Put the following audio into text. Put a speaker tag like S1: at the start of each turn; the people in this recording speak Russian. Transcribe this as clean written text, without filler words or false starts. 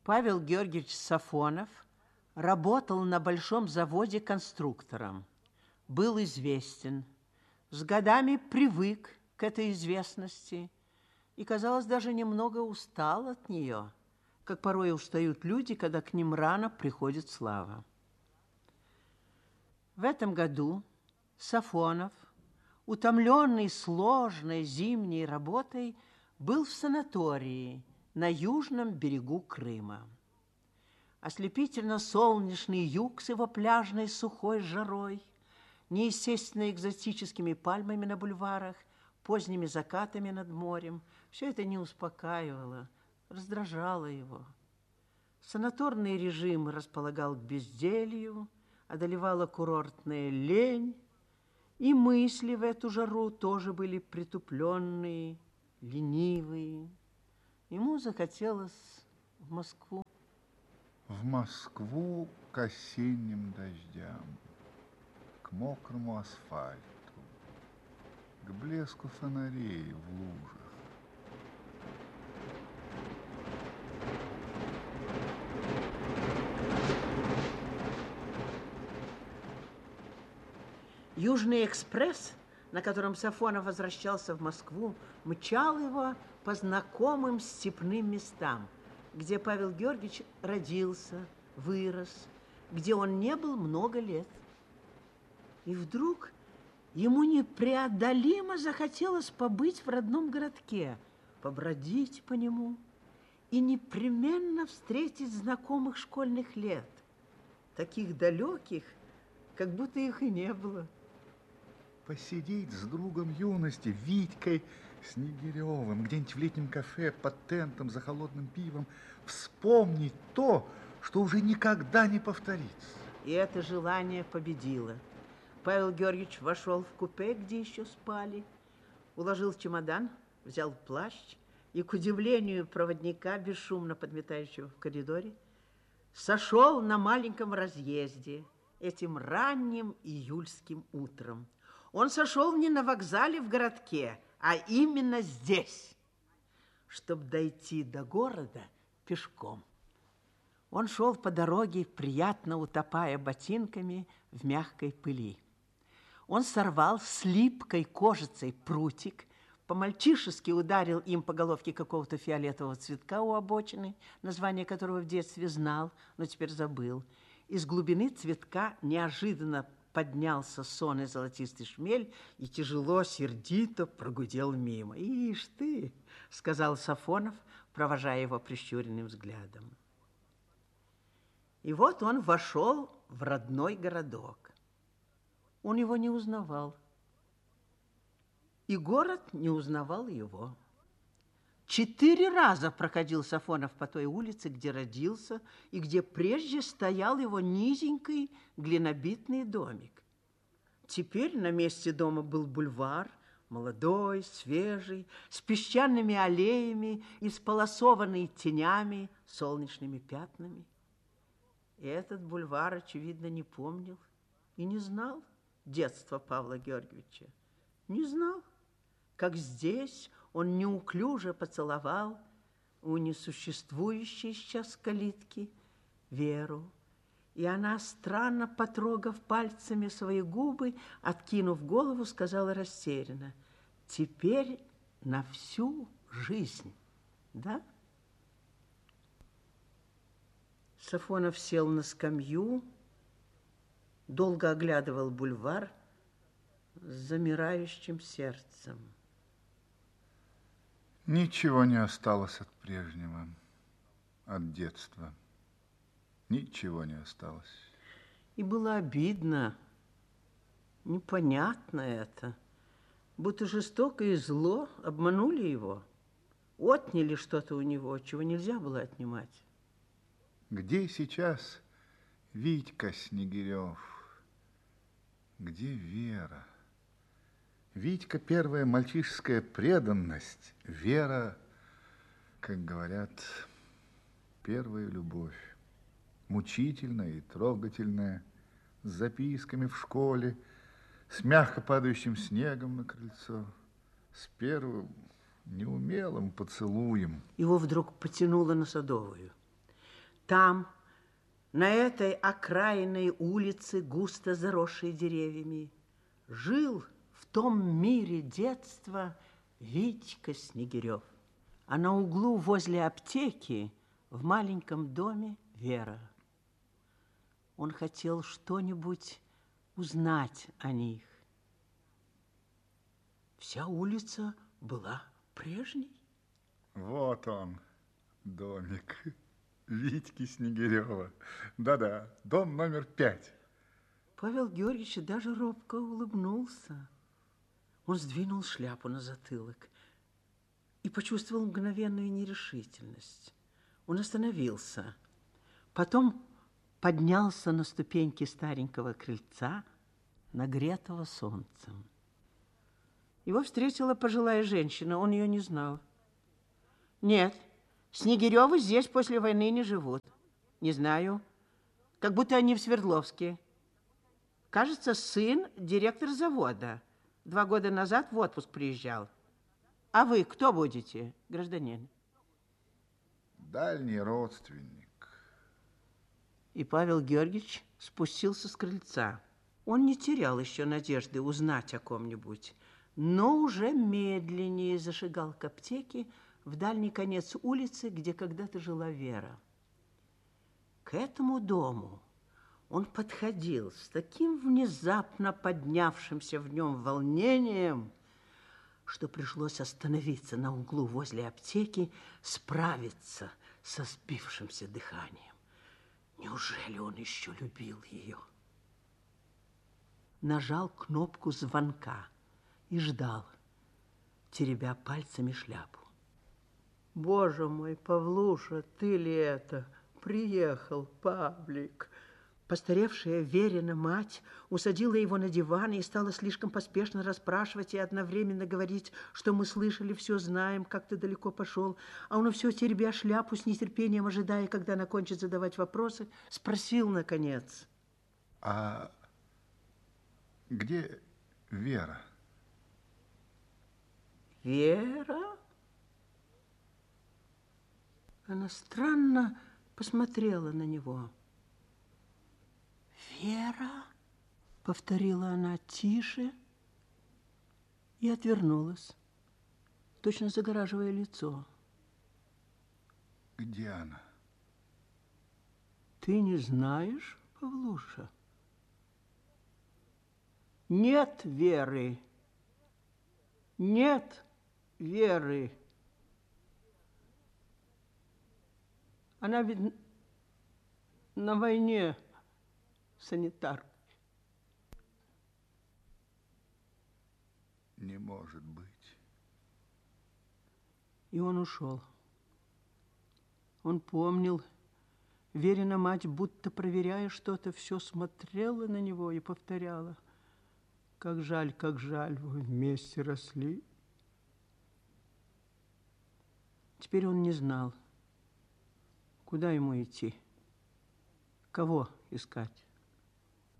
S1: Павел Георгиевич Сафонов работал на большом заводе конструктором. Был известен, с годами привык к этой известности и, казалось, даже немного устал от нее, как порой устают люди, когда к ним рано приходит слава. В этом году Сафонов, утомленный сложной зимней работой, был в санатории на южном берегу Крыма. Ослепительно солнечный юг с его пляжной сухой жарой, неестественно экзотическими пальмами на бульварах, поздними закатами над морем, все это не успокаивало, раздражало его. Санаторный режим располагал к безделью, одолевала курортная лень, и мысли в эту жару тоже были притупленные, ленивые. Ему захотелось в Москву.
S2: В Москву к осенним дождям, к мокрому асфальту, к блеску фонарей в лужах.
S1: Южный экспресс, на котором Сафонов возвращался в Москву, мчал его по знакомым степным местам, где Павел Георгиевич родился, вырос, где он не был много лет. И вдруг ему непреодолимо захотелось побыть в родном городке, побродить по нему и непременно встретить знакомых школьных лет, таких далеких, как будто их и не было.
S2: Посидеть с другом юности, Витькой Снегиревым, где-нибудь в летнем кафе под тентом за холодным пивом, вспомнить то, что уже никогда не повторится.
S1: И это желание победило. Павел Георгиевич вошел в купе, где еще спали, уложил чемодан, взял плащ и, к удивлению проводника, бесшумно подметающего в коридоре, сошел на маленьком разъезде этим ранним июльским утром. Он сошел не на вокзале в городке, а именно здесь, чтобы дойти до города пешком. Он шел по дороге, приятно утопая ботинками в мягкой пыли. Он сорвал с липкой кожицей прутик, по-мальчишески ударил им по головке какого-то фиолетового цветка у обочины, название которого в детстве знал, но теперь забыл. Из глубины цветка неожиданно поднялся сонный золотистый шмель и тяжело, сердито прогудел мимо. «Ишь ты!» — сказал Сафонов, провожая его прищуренным взглядом. И вот он вошел в родной городок. Он его не узнавал. И город не узнавал его. 4 раза проходил Сафонов по той улице, где родился, и где прежде стоял его низенький глинобитный домик. Теперь на месте дома был бульвар, молодой, свежий, с песчаными аллеями, исполосованный тенями, солнечными пятнами. И этот бульвар, очевидно, не помнил и не знал детства Павла Георгиевича. Не знал, как здесь он неуклюже поцеловал у несуществующей сейчас калитки Веру. И она, странно потрогав пальцами свои губы, откинув голову, сказала растерянно: «Теперь на всю жизнь, да?» Сафонов сел на скамью, долго оглядывал бульвар с замирающим сердцем.
S2: Ничего не осталось от прежнего, от детства. Ничего не осталось.
S1: И было обидно, непонятно это, будто жестоко и зло обманули его, отняли что-то у него, чего нельзя было отнимать.
S2: Где сейчас Витька Снегирев? Где Вера? Витька — первая мальчишеская преданность, Вера, как говорят, первая любовь. Мучительная и трогательная, с записками в школе, с мягко падающим снегом на крыльцо, с первым неумелым поцелуем.
S1: Его вдруг потянуло на Садовую. Там, на этой окраинной улице, густо заросшей деревьями, жил в том мире детства Витька Снегирев. А на углу возле аптеки в маленьком доме Вера. Он хотел что-нибудь узнать о них. Вся улица была прежней.
S2: Вот он, домик Витьки Снегирева. Да-да, дом номер 5.
S1: Павел Георгиевич даже робко улыбнулся. Он сдвинул шляпу на затылок и почувствовал мгновенную нерешительность. Он остановился, потом поднялся на ступеньки старенького крыльца, нагретого солнцем. Его встретила пожилая женщина, он ее не знал. Нет, Снегиревы здесь после войны не живут. Не знаю, как будто они в Свердловске. Кажется, сын директор завода. 2 года назад в отпуск приезжал. А вы кто будете, гражданин?
S2: Дальний родственник.
S1: И Павел Георгиевич спустился с крыльца. Он не терял еще надежды узнать о ком-нибудь, но уже медленнее зашагал к аптеке в дальний конец улицы, где когда-то жила Вера. К этому дому он подходил с таким внезапно поднявшимся в нем волнением, что пришлось остановиться на углу возле аптеки, справиться со сбившимся дыханием. Неужели он еще любил ее? Нажал кнопку звонка и ждал, теребя пальцами шляпу. Боже мой, Павлуша, ты ли это? Приехал, Павлик. Постаревшая Верина мать усадила его на диван и стала слишком поспешно расспрашивать и одновременно говорить, что мы слышали, все знаем, как ты далеко пошел. А он все, теребя шляпу, с нетерпением ожидая, когда она кончит задавать вопросы, спросил, наконец.
S2: А где Вера?
S1: Вера? Она странно посмотрела на него. «Вера?» — повторила она тише и отвернулась, точно загораживая лицо.
S2: Где она?
S1: Ты не знаешь, Павлуша? Нет Веры. Нет Веры. Она ведь на войне санитаркой.
S2: Не может быть.
S1: И он ушел. Он помнил, Верина мать, будто проверяя что-то, все смотрела на него и повторяла: как жаль, вы вместе росли. Теперь он не знал, куда ему идти, кого искать.